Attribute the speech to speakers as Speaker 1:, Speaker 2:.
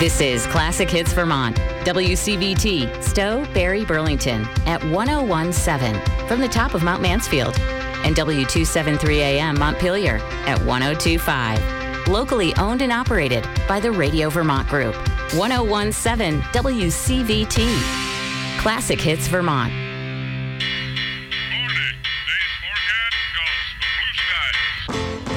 Speaker 1: This is Classic Hits Vermont, WCVT, Stowe, Barrie, Burlington at 101.7 from the top of Mount Mansfield, and W273 AM Montpelier at 102.5. Locally owned and operated by the Radio Vermont Group. 101.7 WCVT. Classic Hits Vermont.